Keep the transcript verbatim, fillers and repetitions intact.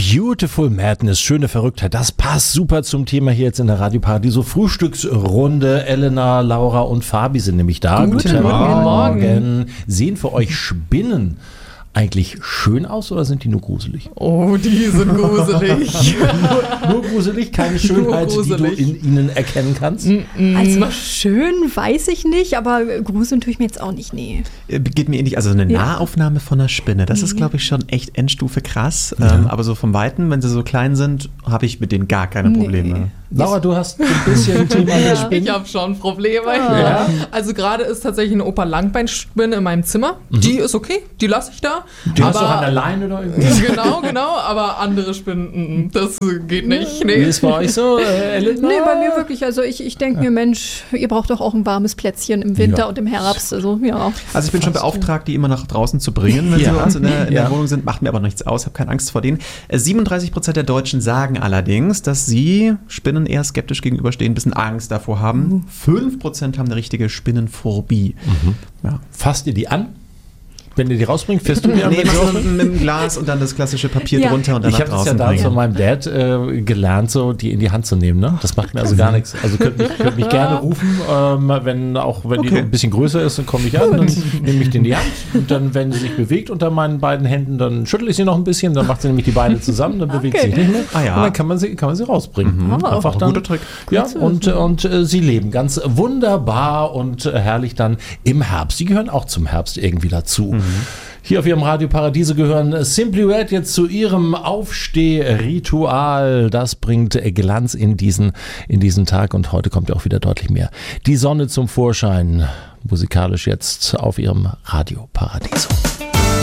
Beautiful Madness, schöne Verrücktheit, das passt super zum Thema hier jetzt in der Radio Paradiso Frühstücksrunde. Elena, Laura und Fabi sind nämlich da. Guten, Guten Morgen. Morgen. Sehen für euch Spinnen eigentlich schön aus oder sind die nur gruselig? Oh, die sind gruselig. nur, nur gruselig, keine Schönheit, gruselig. Die du in ihnen erkennen kannst? Also schön weiß ich nicht, aber gruseln tue ich mir jetzt auch nicht, nee. Geht mir ähnlich, also eine ja. Nahaufnahme von einer Spinne, das mhm. ist, glaube ich, schon echt Endstufe krass. Ja. Ähm, aber so vom Weiten, wenn sie so klein sind, habe ich mit denen gar keine Probleme. Nee. Laura, du hast ein bisschen ein Thema mit Spinnen. Ich habe schon Probleme. Ja. Also gerade ist tatsächlich eine Opa-Langbeinspinne in meinem Zimmer. Mhm. Die ist okay, die lasse ich da. Die aber, hast du auch an der Leine oder irgendwie? Genau, genau, aber andere Spinnen, das geht nicht. Nee. Wie ist bei euch so, äh, Elena? Nee, bei mir wirklich. Also ich, ich denke mir, Mensch, ihr braucht doch auch ein warmes Plätzchen im Winter ja. und im Herbst. Also, ja. also ich bin schon beauftragt, die immer nach draußen zu bringen, wenn ja. sie bei uns in der, in der ja. Wohnung sind. Macht mir aber nichts aus, habe keine Angst vor denen. siebenunddreißig Prozent der Deutschen sagen allerdings, dass sie Spinnen eher skeptisch gegenüberstehen, ein bisschen Angst davor haben. Mhm. fünf Prozent haben eine richtige Spinnenphobie. Mhm. Ja. Fasst ihr die an? Wenn ihr die rausbringt, fährst du die an? Nee, mit, mit dem Glas und dann das klassische Papier ja. drunter und dann ich nach draußen Ich habe das ja da von meinem Dad äh, gelernt, so die in die Hand zu nehmen. Ne? Das macht mir also gar nichts. Also könnt mich, könnt mich gerne rufen, ähm, wenn auch wenn okay. die ein bisschen größer ist, dann komme ich an, dann nehme ich die in die Hand und dann, wenn sie sich bewegt unter meinen beiden Händen, dann schüttel ich sie noch ein bisschen, dann macht sie nämlich die Beine zusammen, dann bewegt okay. sie sich nicht mehr ah, ja. und dann kann man sie, kann man sie rausbringen. Mhm. Oh, einfach dann, ein guter Trick. Ja, und, und äh, sie leben ganz wunderbar und äh, herrlich dann im Herbst. Sie gehören auch zum Herbst irgendwie dazu. Mhm. Hier auf Ihrem Radio Paradiso gehören Simply Red jetzt zu Ihrem Aufstehritual. Das bringt Glanz in diesen, in diesen Tag und heute kommt ja auch wieder deutlich mehr die Sonne zum Vorschein. Musikalisch jetzt auf Ihrem Radio Paradiso.